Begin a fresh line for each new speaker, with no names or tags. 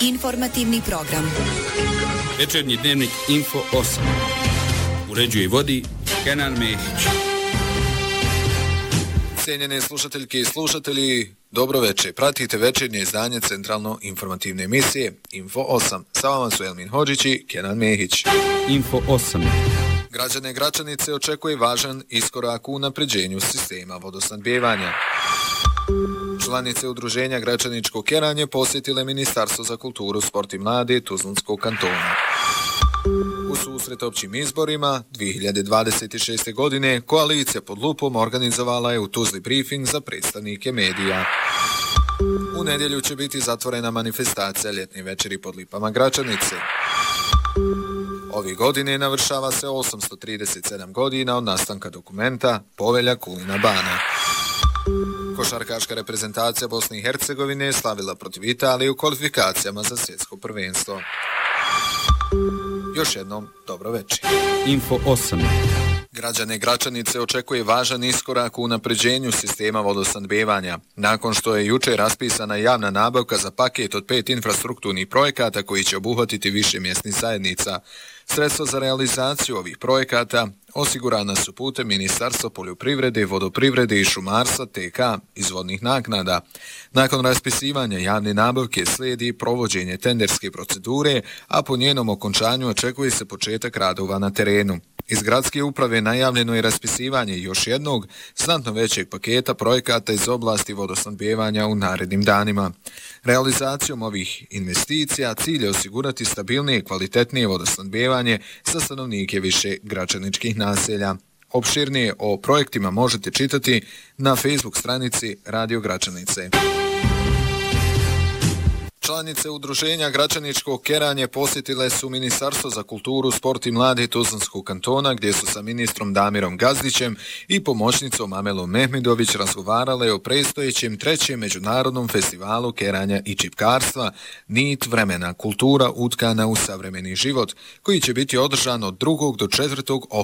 Informativni program.
Večernji dnevnik Info 8. Uređuje i vodi Kenan Mehić.
Cijenjene slušateljke i slušatelji, dobro večer. Pratite večernje izdanje centralno informativne emisije Info 8. Sa vama su Elmin Hodžić i Kenan Mehić.
Info 8.
Građane Gračanice očekuje važan iskorak u unapređenju sistema vodosnabdijevanja. Članice udruženja Gračaničko keranje posjetile Ministarstvo za kulturu, sport i mlade Tuzlanskog kantona. U susret općim izborima 2026. godine koalicija pod lupom organizovala je u Tuzli briefing za predstavnike medija. U nedjelju će biti zatvorena manifestacija ljetne večeri pod lipama Gračanice. Ove godine navršava se 837 godina od nastanka dokumenta Povelja Kulina Bana. Košarkaška reprezentacija Bosne i Hercegovine je slavila protiv Italije u kvalifikacijama za svjetsko prvenstvo. Još jednom, dobro večer.
Info 8.
Građane Gračanice očekuje važan iskorak u unapređenju sistema vodosnabdijevanja. Nakon što je jučer raspisana javna nabavka za paket od 5 infrastrukturnih projekata koji će obuhvatiti više mjesnih zajednica, sredstva za realizaciju ovih projekata osigurana su putem Ministarstva poljoprivrede, vodoprivrede i šumarstva TK iz vodnih naknada. Nakon raspisivanja javne nabavke slijedi provođenje tenderske procedure, a po njenom okončanju očekuje se početak radova na terenu. Iz gradske uprave najavljeno je raspisivanje još jednog znatno većeg paketa projekata iz oblasti vodosnabdijevanja u narednim danima. Realizacijom ovih investicija cilj je osigurati stabilnije i kvalitetnije vodosnabdijevanje za stanovnike više gračaničkih naselja. Opširnije o projektima možete čitati na Facebook stranici Radio Gračanice. Članice udruženja Gračaničko keranje posjetile su Ministarstvo za kulturu, sport i mlade Tuzlanskog kantona, gdje su sa ministrom Damirom Gazdićem i pomoćnicom Amelom Mehmedović razgovarale o predstojećem 3. međunarodnom festivalu keranja i čipkarstva Nit vremena, kultura utkana u savremeni život, koji će biti održan od 2. do 4.